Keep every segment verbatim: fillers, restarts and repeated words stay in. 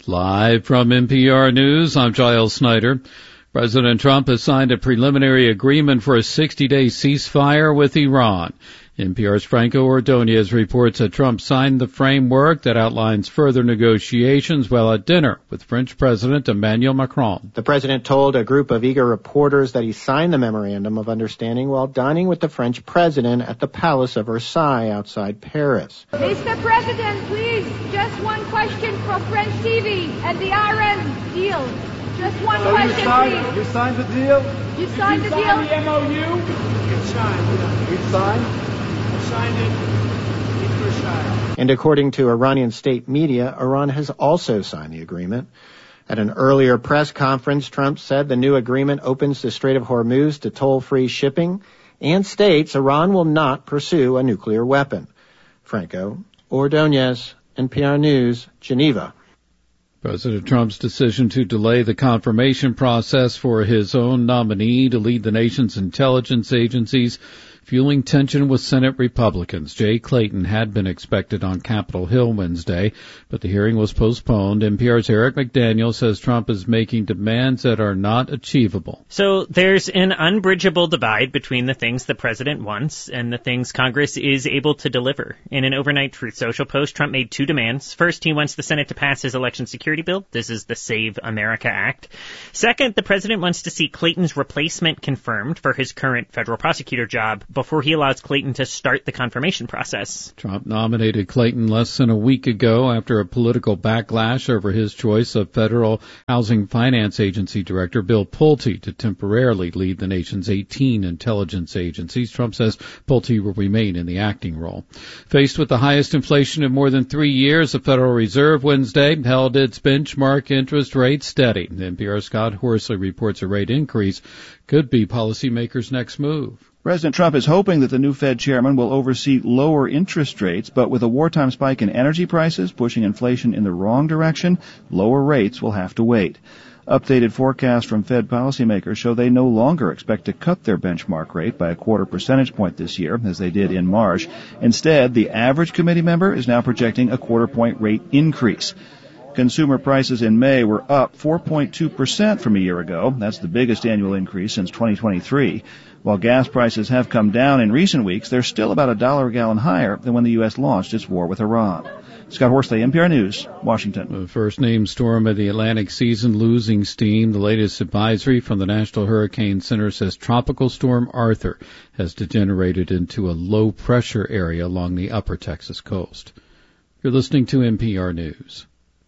Live from N P R News, I'm Giles Snyder. President Trump has signed a preliminary agreement for a sixty-day ceasefire with Iran. N P R's Franco Ordonez reports that Trump signed the framework that outlines further negotiations while at dinner with French President Emmanuel Macron. The president told a group of eager reporters that he signed the memorandum of understanding while dining with the French president at the Palace of Versailles outside Paris. Mister President, please, just one question from French T V and the R M deal. Just one so question, you signed, please. You signed the deal? You signed Did the you deal? sign the M O U? It's signed. You signed? Signed it in Versailles. And according to Iranian state media, Iran has also signed the agreement. At an earlier press conference, Trump said the new agreement opens the Strait of Hormuz to toll-free shipping and states Iran will not pursue a nuclear weapon. Franco Ordonez, N P R News, Geneva. President Trump's decision to delay the confirmation process for his own nominee to lead the nation's intelligence agencies, fueling tension with Senate Republicans. Jay Clayton had been expected on Capitol Hill Wednesday, but the hearing was postponed. N P R's Eric McDaniel says Trump is making demands that are not achievable. So there's an unbridgeable divide between the things the president wants and the things Congress is able to deliver. In an overnight Truth Social post, Trump made two demands. First, he wants the Senate to pass his election security bill. This is the Save America Act. Second, the president wants to see Clayton's replacement confirmed for his current federal prosecutor job before he allows Clayton to start the confirmation process. Trump nominated Clayton less than a week ago after a political backlash over his choice of Federal Housing Finance Agency Director Bill Pulte to temporarily lead the nation's eighteen intelligence agencies. Trump says Pulte will remain in the acting role. Faced with the highest inflation in more than three years, the Federal Reserve Wednesday held its benchmark interest rate steady. N P R's Scott Horsley reports a rate increase could be policymakers' next move. President Trump is hoping that the new Fed chairman will oversee lower interest rates, but with a wartime spike in energy prices pushing inflation in the wrong direction, lower rates will have to wait. Updated forecasts from Fed policymakers show they no longer expect to cut their benchmark rate by a quarter percentage point this year, as they did in March. Instead, the average committee member is now projecting a quarter point rate increase. Consumer prices in May were up four point two percent from a year ago. That's the biggest annual increase since twenty twenty-three. While gas prices have come down in recent weeks, they're still about a dollar a gallon higher than when the U S launched its war with Iran. Scott Horsley, N P R News, Washington. The first named storm of the Atlantic season losing steam. The latest advisory from the National Hurricane Center says Tropical Storm Arthur has degenerated into a low-pressure area along the upper Texas coast. You're listening to N P R News.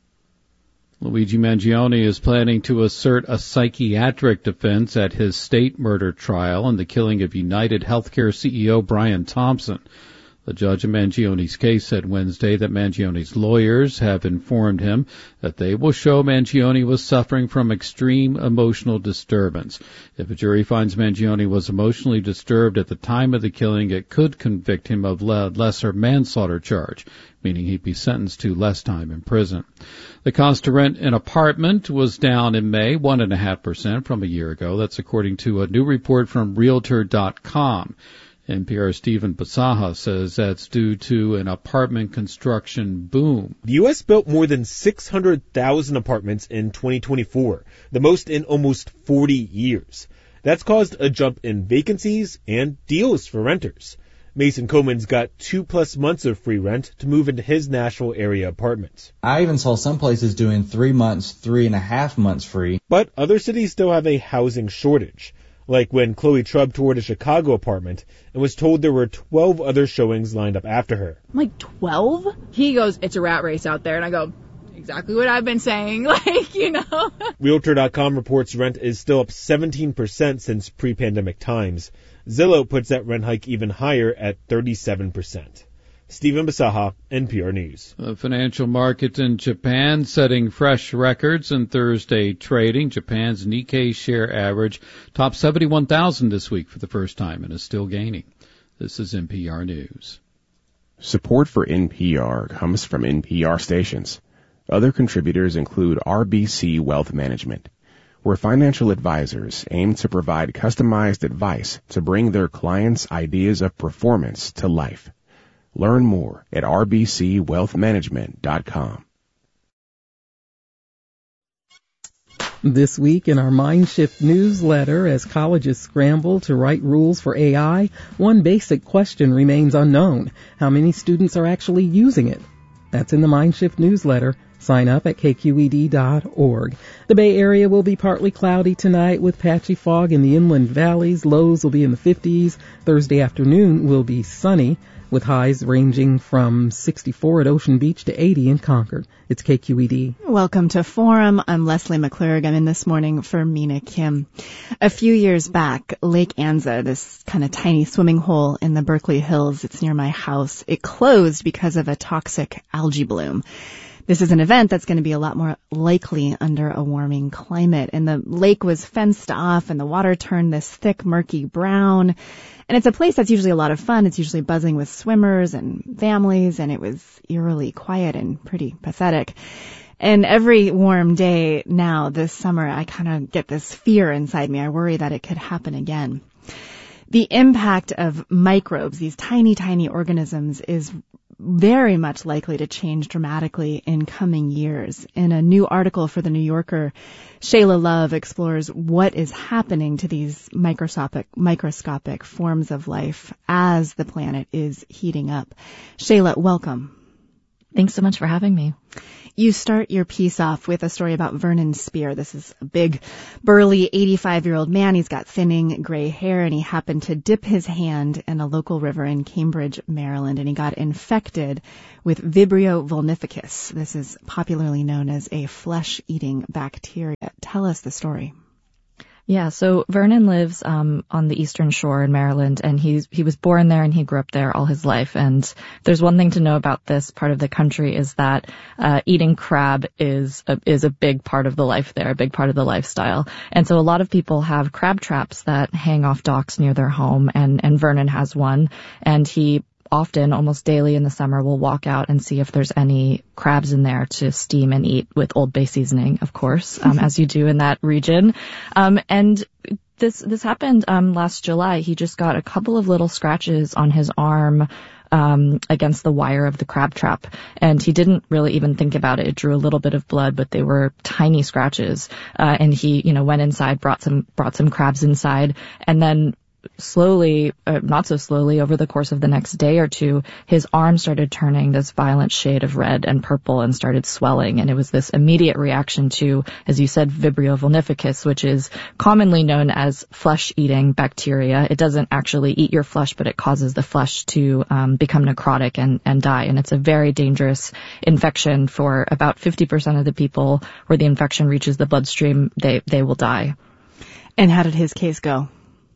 Luigi Mangione is planning to assert a psychiatric defense at his state murder trial in the killing of United Healthcare C E O Brian Thompson. The judge in Mangione's case said Wednesday that Mangione's lawyers have informed him that they will show Mangione was suffering from extreme emotional disturbance. If a jury finds Mangione was emotionally disturbed at the time of the killing, it could convict him of a lesser manslaughter charge, meaning he'd be sentenced to less time in prison. The cost to rent an apartment was down in May one point five percent from a year ago. That's according to a new report from Realtor dot com. N P R's Stephen Basaha says that's due to an apartment construction boom. The U S built more than six hundred thousand apartments in twenty twenty-four, the most in almost forty years. That's caused a jump in vacancies and deals for renters. Mason Coleman's got two plus months of free rent to move into his Nashville area apartment. I even saw some places doing three months, three and a half months free. But other cities still have a housing shortage. Like when Chloe Trubb toured a Chicago apartment and was told there were twelve other showings lined up after her. I'm like, twelve? He goes, it's a rat race out there. And I go, exactly what I've been saying. Like, you know. Realtor dot com reports rent is still up seventeen percent since pre-pandemic times. Zillow puts that rent hike even higher at thirty-seven percent. Stephen Basaha, N P R News. The financial market in Japan setting fresh records in Thursday trading. Japan's Nikkei share average topped seventy-one thousand this week for the first time and is still gaining. This is N P R News. Support for N P R comes from N P R stations. Other contributors include R B C Wealth Management, where financial advisors aim to provide customized advice to bring their clients' ideas of performance to life. Learn more at r b c wealth management dot com. This week in our MindShift newsletter, as colleges scramble to write rules for A I, one basic question remains unknown. How many students are actually using it? That's in the MindShift newsletter. Sign up at K Q E D dot org. The Bay Area will be partly cloudy tonight with patchy fog in the inland valleys. Lows will be in the fifties. Thursday afternoon will be sunny with highs ranging from sixty-four at Ocean Beach to eighty in Concord. It's K Q E D. Welcome to Forum. I'm Leslie McClurg. I'm in this morning for Mina Kim. A few years back, Lake Anza, this kind of tiny swimming hole in the Berkeley Hills, it's near my house, it closed because of a toxic algae bloom. This is an event that's going to be a lot more likely under a warming climate. And the lake was fenced off and the water turned this thick, murky brown. And it's a place that's usually a lot of fun. It's usually buzzing with swimmers and families, and it was eerily quiet and pretty pathetic. And every warm day now this summer, I kind of get this fear inside me. I worry that it could happen again. The impact of microbes, these tiny, tiny organisms, is very much likely to change dramatically in coming years. In a new article for The New Yorker, Shayla Love explores what is happening to these microscopic, microscopic forms of life as the planet is heating up. Shayla, welcome. Thanks so much for having me. You start your piece off with a story about Vernon Spear. This is a big, burly, eighty-five-year-old man. He's got thinning gray hair, and he happened to dip his hand in a local river in Cambridge, Maryland, and he got infected with Vibrio vulnificus. This is popularly known as a flesh-eating bacteria. Tell us the story. Yeah, so Vernon lives um on the Eastern Shore in Maryland, and he's he was born there and he grew up there all his life. And there's one thing to know about this part of the country is that uh eating crab is a, is a big part of the life there, a big part of the lifestyle. And so a lot of people have crab traps that hang off docks near their home, and and Vernon has one, and he often, almost daily in the summer, will walk out and see if there's any crabs in there to steam and eat with Old Bay seasoning, of course, um, as you do in that region. Um, and this this happened um, last July. He just got a couple of little scratches on his arm um, against the wire of the crab trap, and he didn't really even think about it. It drew a little bit of blood, but they were tiny scratches. Uh, and he, you know, went inside, brought some brought some crabs inside, and then slowly, uh, not so slowly, over the course of the next day or two, his arm started turning this violent shade of red and purple and started swelling. And it was this immediate reaction to, as you said, Vibrio vulnificus, which is commonly known as flesh-eating bacteria. It doesn't actually eat your flesh, but it causes the flesh to um, become necrotic and, and die. And it's a very dangerous infection. For about fifty percent of the people where the infection reaches the bloodstream, they, they will die. And how did his case go?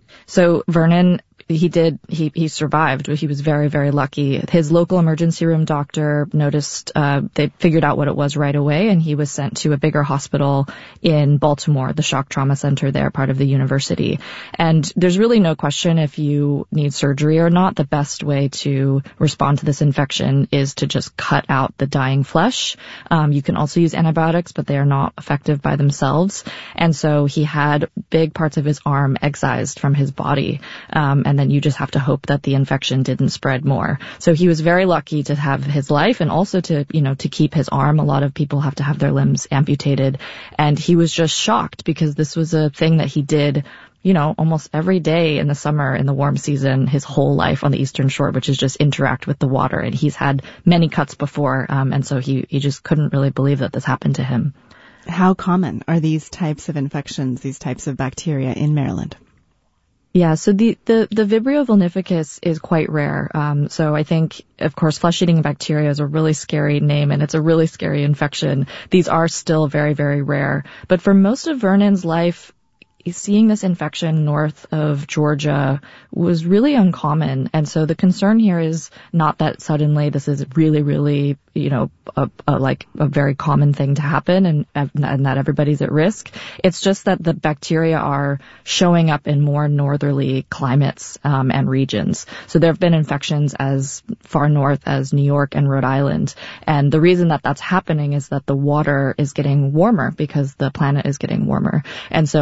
So Vernon, he did, he, he survived. He was very, very lucky. His local emergency room doctor noticed, uh, they figured out what it was right away, and he was sent to a bigger hospital in Baltimore, the shock trauma center there, part of the university. And there's really no question if you need surgery or not. The best way to respond to this infection is to just cut out the dying flesh. Um, you can also use antibiotics, but they are not effective by themselves. And so he had big parts of his arm excised from his body. Um, and then you just have to hope that the infection didn't spread more. So he was very lucky to have his life and also to, you know, to keep his arm. A lot of people have to have their limbs amputated. And he was just shocked because this was a thing that he did, you know, almost every day in the summer, in the warm season, his whole life on the Eastern Shore, which is just interact with the water. And he's had many cuts before. Um, and so he, he just couldn't really believe that this happened to him. How common are these types of infections, these types of bacteria in Maryland? Yeah, so the, the, the Vibrio vulnificus is quite rare. Um, so I think, of course, flesh-eating bacteria is a really scary name, and it's a really scary infection. These are still very, very rare. But for most of Vernon's life, seeing this infection north of Georgia was really uncommon. And so the concern here is not that suddenly this is really, really, you know, a, a, like a very common thing to happen and, and that everybody's at risk. It's just that the bacteria are showing up in more northerly climates um, and regions. So there have been infections as far north as New York and Rhode Island. And the reason that that's happening is that the water is getting warmer because the planet is getting warmer. And so it's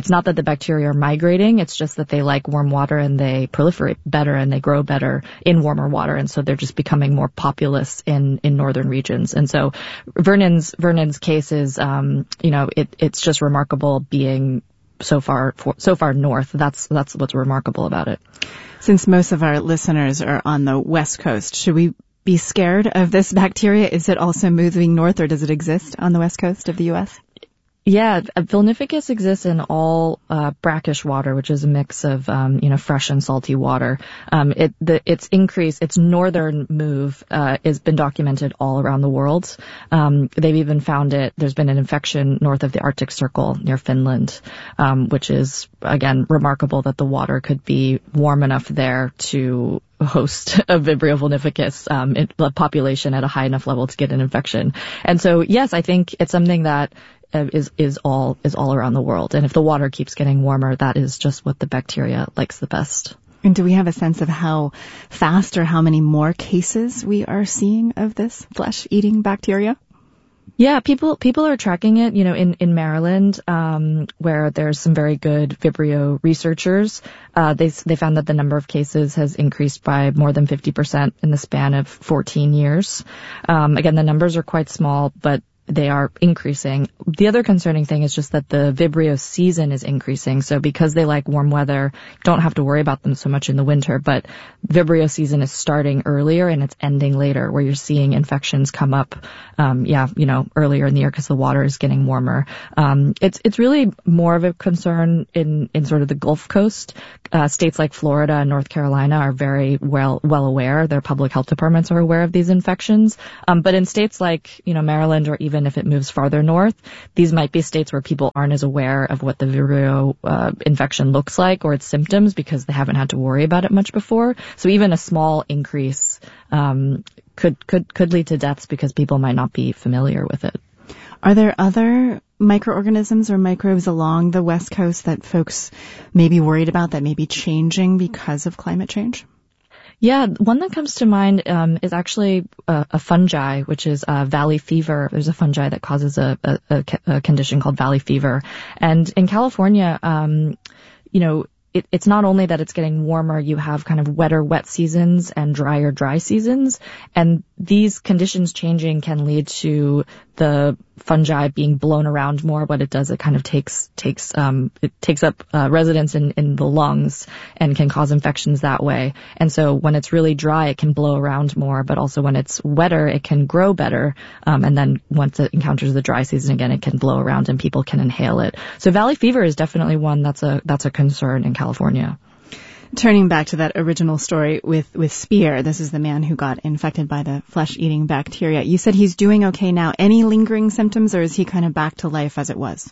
it's not that the bacteria are migrating, it's just that they like warm water and they proliferate better and they grow better in warmer water. And so they're just becoming more populous in, in northern regions. And so Vernon's, Vernon's case is, um, you know, it, it's just remarkable being so far, for, so far north. That's, that's what's remarkable about it. Since most of our listeners are on the West Coast, should we be scared of this bacteria? Is it also moving north, or does it exist on the West Coast of the U S? Yeah, Vilnificus exists in all uh, brackish water, which is a mix of um, you know fresh and salty water. Um, it the its increase, its northern move, uh, has been documented all around the world. Um, they've even found it. There's been an infection north of the Arctic Circle near Finland, um, which is again remarkable that the water could be warm enough there to host a Vibrio vulnificus um, population at a high enough level to get an infection. And so, yes, I think it's something that uh, is is all is all around the world. And if the water keeps getting warmer, that is just what the bacteria likes the best. And do we have a sense of how fast or how many more cases we are seeing of this flesh-eating bacteria? Yeah, people people are tracking it, you know, in, in Maryland, um, where there's some very good Vibrio researchers. Uh, they they found that the number of cases has increased by more than fifty percent in the span of fourteen years. Um, again, the numbers are quite small, but they are increasing. The other concerning thing is just that the Vibrio season is increasing. So because they like warm weather, don't have to worry about them so much in the winter, but Vibrio season is starting earlier and it's ending later, where you're seeing infections come up, um, yeah, you know, earlier in the year because the water is getting warmer. Um, it's, it's really more of a concern in, in sort of the Gulf Coast. Uh, states like Florida and North Carolina are very well, well aware. Their public health departments are aware of these infections. Um, but in states like, you know, Maryland, or even if it moves farther north, these might be states where people aren't as aware of what the Vibrio uh, infection looks like or its symptoms because they haven't had to worry about it much before. So even a small increase um, could could could lead to deaths because people might not be familiar with it. Are there other microorganisms or microbes along the West Coast that folks may be worried about that may be changing because of climate change? Yeah, one that comes to mind um, is actually a, a fungi, which is uh, valley fever. There's a fungi that causes a, a, a condition called valley fever. And in California, um, you know, it, it's not only that it's getting warmer, you have kind of wetter wet seasons and drier dry seasons. And these conditions changing can lead to the fungi being blown around more. What it does, it kind of takes takes um it takes up uh, residence in in the lungs and can cause infections that way. And so when it's really dry, it can blow around more, but also when it's wetter, it can grow better. Um, and then once it encounters the dry season again, it can blow around and people can inhale it. So valley fever is definitely one that's a that's a concern in California. Turning back to that original story with, with Spear, this is the man who got infected by the flesh-eating bacteria. You said he's doing okay now. Any lingering symptoms, or is he kind of back to life as it was?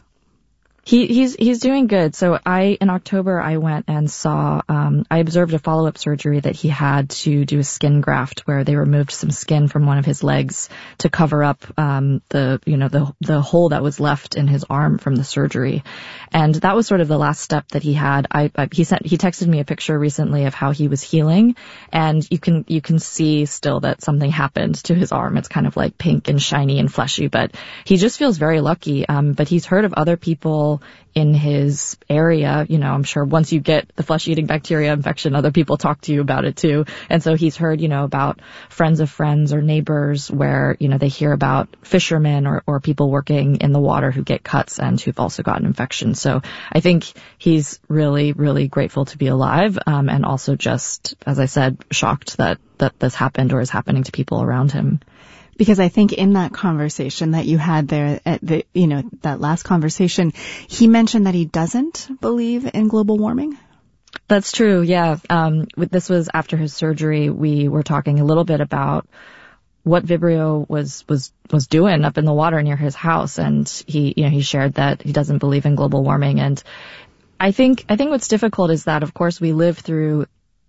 He, he's, he's doing good. So I, in October, I went and saw, um, I observed a follow-up surgery that he had to do a skin graft where they removed some skin from one of his legs to cover up, um, the, you know, the, the hole that was left in his arm from the surgery. And that was sort of the last step that he had. I, I he sent, he texted me a picture recently of how he was healing, and you can, you can see still that something happened to his arm. It's kind of like pink and shiny and fleshy, but he just feels very lucky. Um, but he's heard of other people in his area. You know, I'm sure once you get the flesh-eating bacteria infection, other people talk to you about it too. And so he's heard, you know, about friends of friends or neighbors where, you know, they hear about fishermen or, or people working in the water who get cuts and who've also gotten infections. So I think he's really, really grateful to be alive, um, and also just, as I said, shocked that, that this happened or is happening to people around him. Because I think in that conversation that you had there, at the, you know, that last conversation, he mentioned that he doesn't believe in global warming. That's true. Yeah. Um, this was after his surgery. We were talking a little bit about what Vibrio was, was, was doing up in the water near his house. And he, you know, he shared that he doesn't believe in global warming. And I think, I think what's difficult is that, of course, we live through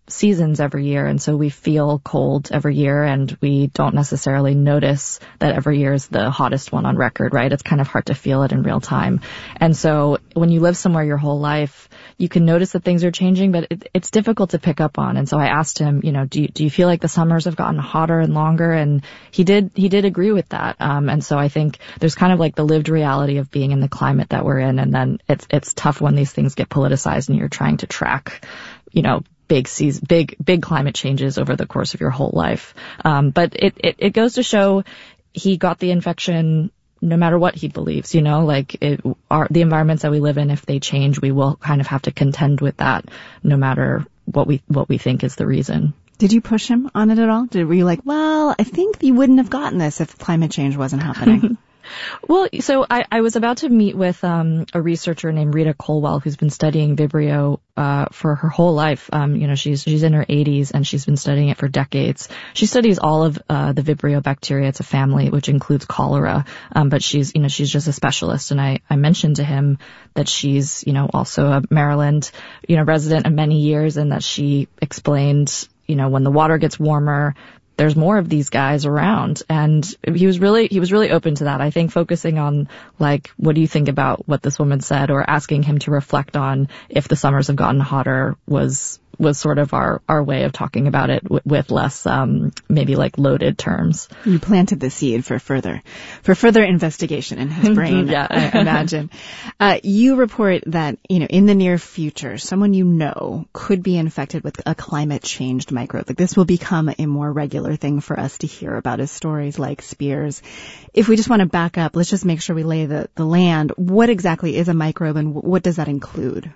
seasons every year, and so we feel cold every year, and we don't necessarily notice that every year is the hottest one on record, right? It's kind of hard to feel it in real time. And so when you live somewhere your whole life, you can notice that things are changing, but it, it's difficult to pick up on. And so I asked him, you know, do you, do you feel like the summers have gotten hotter and longer? And he did, he did agree with that. Um, and so I think there's kind of like the lived reality of being in the climate that we're in. And then it's, it's tough when these things get politicized and you're trying to track, you know, big seas, big, big climate changes over the course of your whole life. Um, but it, it, it goes to show he got the infection no matter what he believes, you know, like it, our, the environments that we live in, if they change, we will kind of have to contend with that no matter what we, what we think is the reason. Did you push him on it at all? Did, were you like, well, I think you wouldn't have gotten this if climate change wasn't happening? Well, so I, I was about to meet with um, a researcher named Rita Colwell, who's been studying Vibrio uh, for her whole life. Um, you know, she's she's in her eighties and she's been studying it for decades. She studies all of uh, the Vibrio bacteria. It's a family which includes cholera, um, but she's you know she's just a specialist. And I I mentioned to him that she's you know also a Maryland you know resident of many years, and that she explained you know when the water gets warmer, there's more of these guys around. And he was really, he was really open to that. I think focusing on like, what do you think about what this woman said, or asking him to reflect on if the summers have gotten hotter was, was sort of our, our way of talking about it w- with less, um, maybe like loaded terms. You planted the seed for further, for further investigation in his brain. Yeah. I imagine. Uh, you report that, you know, in the near future, someone you know could be infected with a climate changed microbe. Like this will become a more regular thing for us to hear about as stories like Spears. If we just want to back up, let's just make sure we lay the, the land. What exactly is a microbe and what does that include?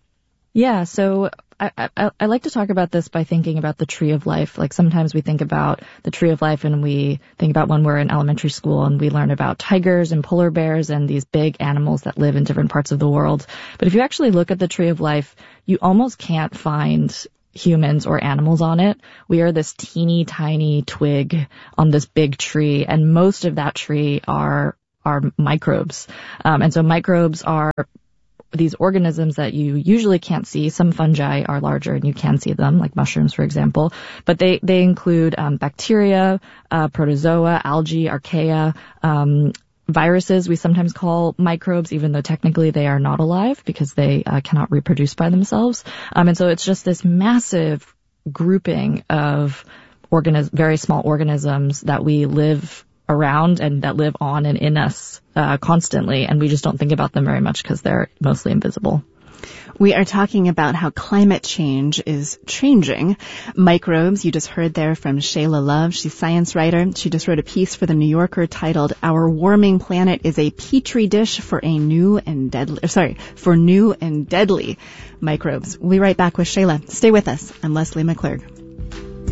Yeah, so I, I, I like to talk about this by thinking about the tree of life. Like sometimes we think about the tree of life and we think about when we're in elementary school and we learn about tigers and polar bears and these big animals that live in different parts of the world. But if you actually look at the tree of life, you almost can't find humans or animals on it. We are this teeny tiny twig on this big tree, and most of that tree are are microbes. Um, and so microbes are these organisms that you usually can't see. Some fungi are larger and you can see them, like mushrooms, for example. But they, they include um, bacteria, uh, protozoa, algae, archaea, um, viruses we sometimes call microbes, even though technically they are not alive because they uh, cannot reproduce by themselves. Um, and so it's just this massive grouping of organis- very small organisms that we live around and that live on and in us uh, constantly, and we just don't think about them very much because they're mostly invisible. We are talking about how climate change is changing microbes. You just heard there from Shayla Love. She's a science writer. She just wrote a piece for The New Yorker titled "Our Warming Planet is a Petri Dish for a New and Deadly," sorry, for new and deadly microbes. We'll be right back with Shayla. Stay with us. I'm Leslie McClurg.